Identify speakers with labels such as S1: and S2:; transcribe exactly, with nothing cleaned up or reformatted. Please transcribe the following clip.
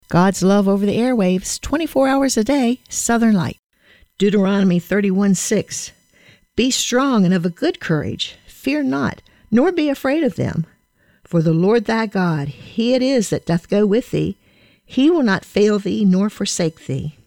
S1: God's love over the airwaves, twenty-four hours a day, Southern Light. Deuteronomy thirty-one six. Be strong and of a good courage. Fear not, nor be afraid of them. For the Lord thy God, he it is that doth go with thee. He will not fail thee nor forsake thee.